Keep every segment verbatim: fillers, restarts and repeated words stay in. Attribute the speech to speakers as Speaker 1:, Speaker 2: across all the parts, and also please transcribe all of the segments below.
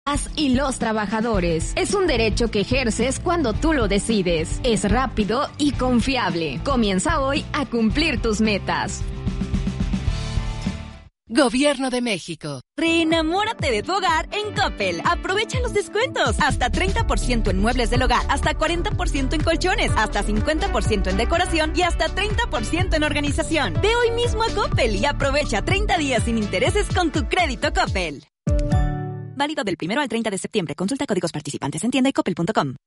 Speaker 1: y los trabajadores. Es un derecho que ejerces cuando tú lo decides. Es rápido y confiable. Comienza hoy a cumplir tus metas.
Speaker 2: Gobierno de México.
Speaker 3: Reenamórate de tu hogar en Coppel. Aprovecha los descuentos. Hasta treinta por ciento en muebles del hogar, hasta cuarenta por ciento en colchones, hasta cincuenta por ciento en decoración y hasta treinta por ciento en organización. Ve hoy mismo a Coppel y aprovecha treinta días sin intereses con tu crédito Coppel. Válido del primero al treinta de septiembre. Consulta códigos participantes en tienda y coppel punto com.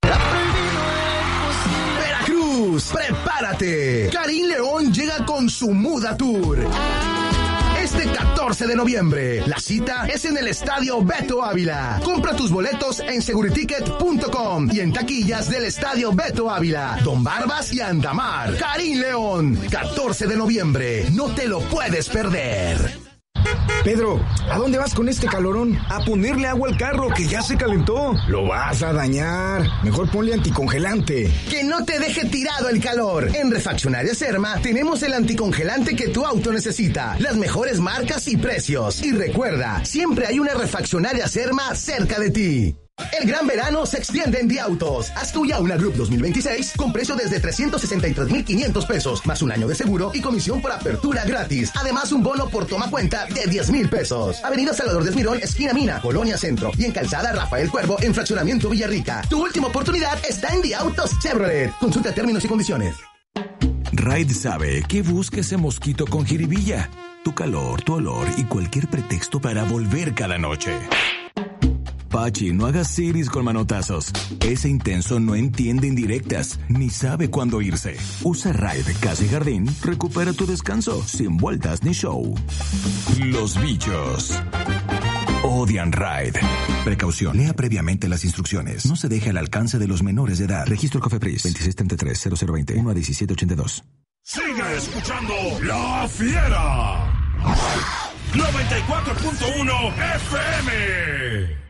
Speaker 4: Veracruz, prepárate. Karim León llega con su Muda Tour. Este catorce de noviembre, la cita es en el Estadio Beto Ávila. Compra tus boletos en seguriticket punto com y en taquillas del Estadio Beto Ávila, Don Barbas y Andamar. Karim León, catorce de noviembre, no te lo puedes perder.
Speaker 5: Pedro, ¿a dónde vas con este calorón?
Speaker 6: A ponerle agua al carro que ya se calentó.
Speaker 5: Lo vas a dañar. Mejor ponle anticongelante.
Speaker 4: Que no te deje tirado el calor. En Refaccionaria Serma tenemos el anticongelante que tu auto necesita. Las mejores marcas y precios. Y recuerda, siempre hay una Refaccionaria Serma cerca de ti. El gran verano se extiende en Diautos. Haz tuya una Group dos mil veintiséis con precio desde trescientos sesenta y tres mil quinientos pesos, más un año de seguro y comisión por apertura gratis. Además, un bono por toma cuenta de diez mil pesos. Avenida Salvador de Esmirón, esquina Mina, Colonia Centro. Y en Calzada Rafael Cuervo, en Fraccionamiento Villarrica. Tu última oportunidad está en Diautos Chevrolet. Consulta términos y condiciones.
Speaker 7: Raid sabe que busca ese mosquito con jiribilla. Tu calor, tu olor y cualquier pretexto para volver cada noche. Pachi, no hagas siris con manotazos. Ese intenso no entiende indirectas, ni sabe cuándo irse. Usa Raid Casa y Jardín, recupera tu descanso, sin vueltas ni show. Los bichos odian Raid. Precaución, lea previamente las instrucciones. No se deje al alcance de los menores de edad. Registro COFEPRIS veintiséis treinta y tres cero cero veinte uno a diecisiete ochenta y dos.
Speaker 8: Sigue escuchando La Fiera. noventa y cuatro punto uno F M.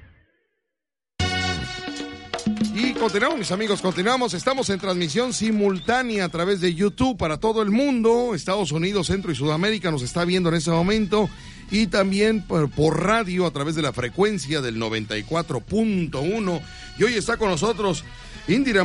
Speaker 9: Y continuamos, mis amigos, continuamos. Estamos en transmisión simultánea a través de YouTube para todo el mundo. Estados Unidos, Centro y Sudamérica nos está viendo en este momento. Y también por, por radio a través de la frecuencia del noventa y cuatro punto uno. Y hoy está con nosotros Indira,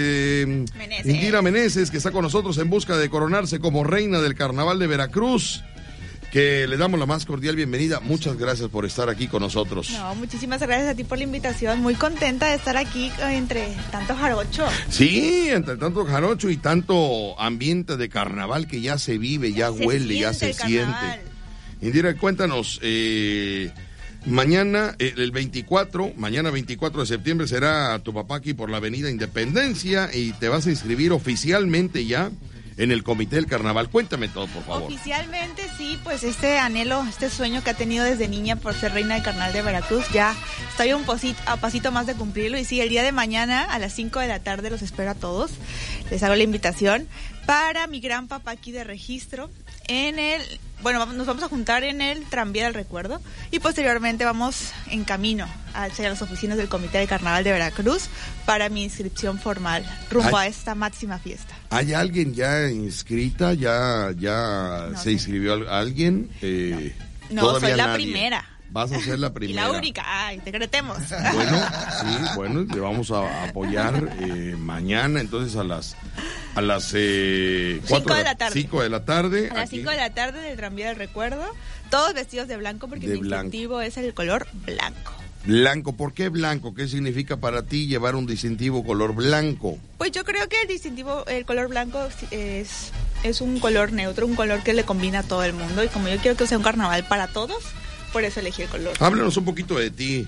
Speaker 9: eh, Meneses. Indira Meneses, que está con nosotros en busca de coronarse como reina del Carnaval de Veracruz. Que le damos la más cordial bienvenida. Muchas gracias por estar aquí con nosotros.
Speaker 10: No, muchísimas gracias a ti por la invitación. Muy contenta de estar aquí entre tanto jarocho.
Speaker 9: Sí, entre tanto jarocho y tanto ambiente de carnaval que ya se vive, ya, ya huele, ya se siente. Indira, cuéntanos, eh, mañana, eh, el veinticuatro, mañana veinticuatro de septiembre será tu papá aquí por la Avenida Independencia y te vas a inscribir oficialmente ya en el Comité del Carnaval. Cuéntame todo, por favor.
Speaker 10: Oficialmente, sí, pues este anhelo, este sueño que ha tenido desde niña por ser reina del Carnaval de Veracruz, ya estoy un posito, a pasito más de cumplirlo. Y sí, el día de mañana a las cinco de la tarde los espero a todos. Les hago la invitación para mi gran papá aquí de registro en el... Bueno, nos vamos a juntar en el Tranvía del Recuerdo y posteriormente vamos en camino hacia las oficinas del Comité del Carnaval de Veracruz para mi inscripción formal rumbo ¿Hay, a esta máxima fiesta.
Speaker 9: ¿Hay alguien ya inscrita? ¿Ya, ya no, se sí. inscribió alguien? Eh,
Speaker 10: no, no soy la nadie. primera.
Speaker 9: Vas a ser la primera.
Speaker 10: Y la única, ay, decretemos.
Speaker 9: Bueno, sí, bueno, le vamos a apoyar eh, mañana, entonces a las a las eh,
Speaker 10: cinco de la tarde.
Speaker 9: cinco de la tarde.
Speaker 10: A las cinco de la tarde del Tranvía del Recuerdo, todos vestidos de blanco porque de mi blanco. distintivo es el color blanco.
Speaker 9: Blanco, ¿por qué blanco? ¿Qué significa para ti llevar un distintivo color blanco?
Speaker 10: Pues yo creo que el distintivo, el color blanco es, es un color neutro, un color que le combina a todo el mundo y como yo quiero que sea un carnaval para todos, por eso elegí el color.
Speaker 9: Háblanos un poquito de ti.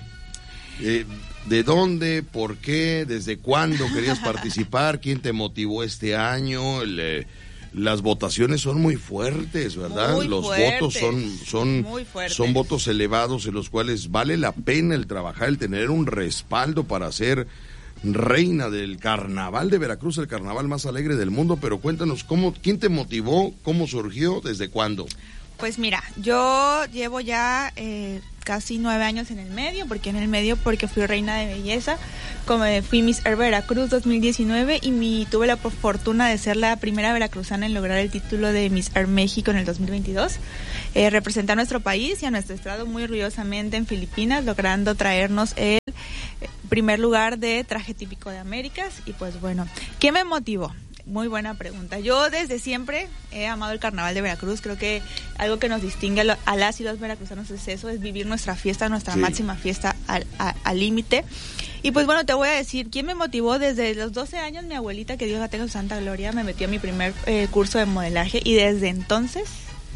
Speaker 9: Eh, ¿De dónde? ¿Por qué? ¿Desde cuándo querías participar? ¿Quién te motivó este año? El, eh, las votaciones son muy fuertes, ¿verdad?
Speaker 10: Muy
Speaker 9: Los
Speaker 10: fuertes,
Speaker 9: votos son son
Speaker 10: muy fuertes.
Speaker 9: Son votos elevados en los cuales vale la pena el trabajar, el tener un respaldo para ser reina del Carnaval de Veracruz, el carnaval más alegre del mundo. Pero cuéntanos, ¿cómo, quién te motivó? ¿Cómo surgió? ¿Desde cuándo?
Speaker 10: Pues mira, yo llevo ya eh, casi nueve años en el medio, porque en el medio porque fui reina de belleza, como fui Miss Air Veracruz dos mil diecinueve y mi, tuve la fortuna de ser la primera veracruzana en lograr el título de Miss Air México en el dos mil veintidós. Eh, representé a nuestro país y a nuestro estado muy orgullosamente en Filipinas, logrando traernos el primer lugar de traje típico de Américas. Y pues bueno, ¿qué me motivó? Muy buena pregunta. Yo desde siempre he amado el Carnaval de Veracruz. Creo que algo que nos distingue a, lo, a las y los veracruzanos es eso, es vivir nuestra fiesta, nuestra sí. máxima fiesta al límite. Y pues bueno, te voy a decir, ¿quién me motivó? Desde los doce años, mi abuelita, que Dios la tenga en su santa gloria, me metió a mi primer eh, curso de modelaje y desde entonces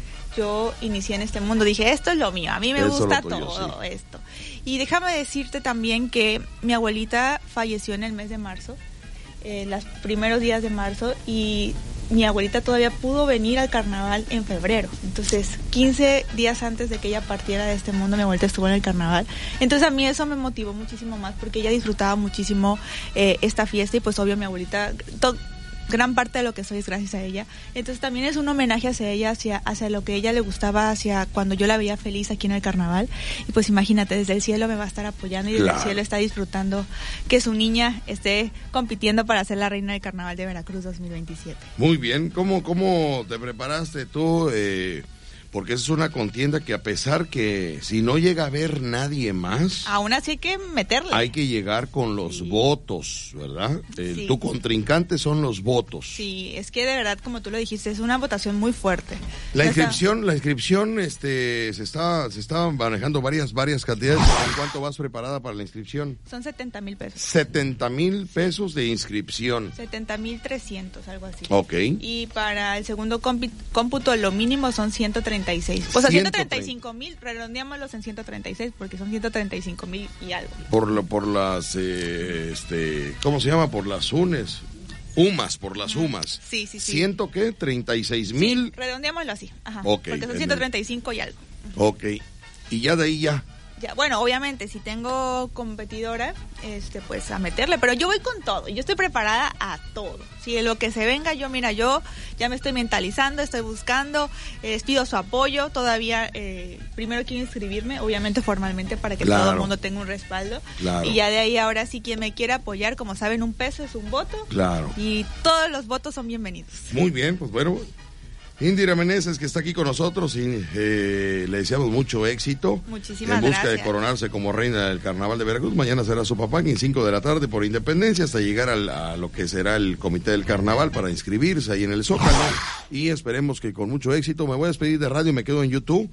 Speaker 10: yo inicié en este mundo. Dije, esto es lo mío, a mí me eso gusta tuyo, todo sí. esto. Y déjame decirte también que mi abuelita falleció en el mes de marzo. Eh, los primeros días de marzo y mi abuelita todavía pudo venir al carnaval en febrero. Entonces, quince días antes de que ella partiera de este mundo, mi abuelita estuvo en el carnaval. Entonces, a mí eso me motivó muchísimo más porque ella disfrutaba muchísimo eh, esta fiesta y pues obvio mi abuelita... To- gran parte de lo que soy es gracias a ella. Entonces también es un homenaje hacia ella, hacia, hacia lo que ella le gustaba, hacia cuando yo la veía feliz aquí en el carnaval. Y pues imagínate, desde el cielo me va a estar apoyando y desde claro. el cielo está disfrutando que su niña esté compitiendo para ser la reina del carnaval de Veracruz dos mil veintisiete.
Speaker 9: Muy bien, ¿cómo, cómo te preparaste tú? Eh... Porque es una contienda que a pesar que si no llega a haber nadie más...
Speaker 10: Aún así hay que meterle.
Speaker 9: Hay que llegar con los sí. votos, ¿verdad? Eh, sí. Tu contrincante son los votos.
Speaker 10: Sí, es que de verdad, como tú lo dijiste, es una votación muy fuerte.
Speaker 9: La o inscripción, sea... la inscripción, este, se está, se estaban manejando varias, varias cantidades. ¿En cuánto vas preparada para la inscripción?
Speaker 10: Son setenta mil pesos.
Speaker 9: setenta mil pesos de inscripción.
Speaker 10: setenta mil trescientos, algo así.
Speaker 9: Ok.
Speaker 10: Y para el segundo cómputo, lo mínimo son ciento treinta y seis. O sea, ciento treinta y cinco mil, redondeámoslos en ciento treinta y seis porque son ciento treinta y cinco mil y algo.
Speaker 9: Por, lo, por las, eh, este, ¿cómo se llama? Por las UNES. UMAS, por las UMAS.
Speaker 10: Sí, sí, sí.
Speaker 9: ¿Ciento qué? ¿treinta y seis mil?
Speaker 10: Sí, redondeámoslo así. Ajá.
Speaker 9: Okay,
Speaker 10: porque son ciento treinta y cinco y algo.
Speaker 9: Ok. Y ya de ahí ya.
Speaker 10: Ya, bueno, obviamente, si tengo competidora, este, pues a meterle, pero yo voy con todo, yo estoy preparada a todo. Si lo que se venga, yo, mira, yo ya me estoy mentalizando, estoy buscando, eh, les pido su apoyo, todavía eh, primero quiero inscribirme, obviamente formalmente, para que claro. todo el mundo tenga un respaldo. Claro. Y ya de ahí, ahora sí, quien me quiera apoyar, como saben, un peso es un voto.
Speaker 9: Claro.
Speaker 10: Y todos los votos son bienvenidos.
Speaker 9: Muy bien, pues bueno. Indira Meneses, que está aquí con nosotros, y eh, le deseamos mucho éxito.
Speaker 10: Muchísimas
Speaker 9: en busca
Speaker 10: gracias.
Speaker 9: de coronarse como reina del Carnaval de Veracruz. Mañana será su papá, en cinco de la tarde por Independencia, hasta llegar al, a lo que será el comité del Carnaval para inscribirse ahí en el Zócalo. Y esperemos que con mucho éxito. Me voy a despedir de radio y me quedo en YouTube.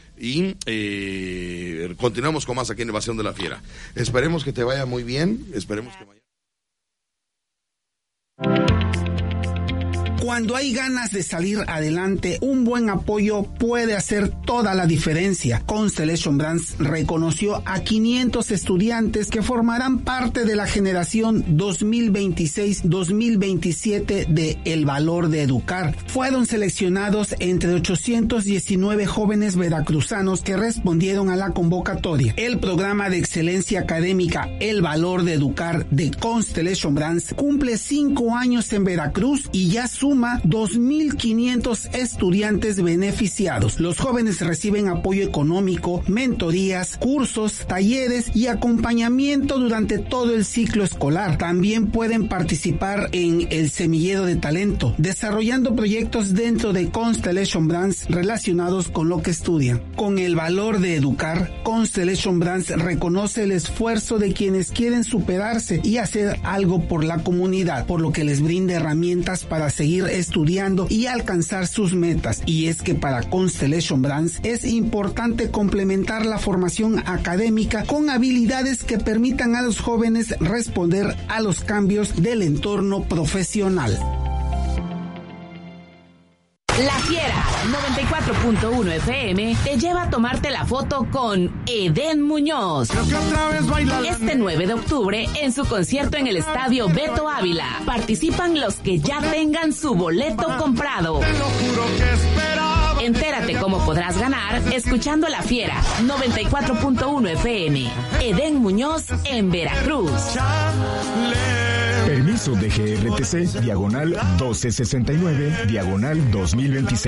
Speaker 9: Y eh, continuamos con más aquí en Evasión de la Fiera. Esperemos que te vaya muy bien. Esperemos que mañana...
Speaker 11: Cuando hay ganas de salir adelante, un buen apoyo puede hacer toda la diferencia. Constellation Brands reconoció a quinientos estudiantes que formarán parte de la generación dos mil veintiséis dos mil veintisiete de El Valor de Educar. Fueron seleccionados entre ochocientos diecinueve jóvenes veracruzanos que respondieron a la convocatoria. El programa de excelencia académica El Valor de Educar de Constellation Brands cumple cinco años en Veracruz y ya suma dos mil quinientos estudiantes beneficiados. Los jóvenes reciben apoyo económico, mentorías, cursos, talleres y acompañamiento durante todo el ciclo escolar. También pueden participar en el semillero de talento, desarrollando proyectos dentro de Constellation Brands relacionados con lo que estudian. Con El Valor de Educar, Constellation Brands reconoce el esfuerzo de quienes quieren superarse y hacer algo por la comunidad, por lo que les brinda herramientas para seguir estudiando y alcanzar sus metas. Y es que para Constellation Brands es importante complementar la formación académica con habilidades que permitan a los jóvenes responder a los cambios del entorno profesional.
Speaker 1: La Fiera noventa y cuatro punto uno F M te lleva a tomarte la foto con Edén Muñoz. Este nueve de octubre en su concierto en el Estadio Beto Ávila. Participan los que ya tengan su boleto comprado. Entérate cómo podrás ganar escuchando La Fiera noventa y cuatro punto uno F M. Edén Muñoz en Veracruz.
Speaker 5: Permiso de G R T C, diagonal doce sesenta y nueve, diagonal dos mil veintiséis.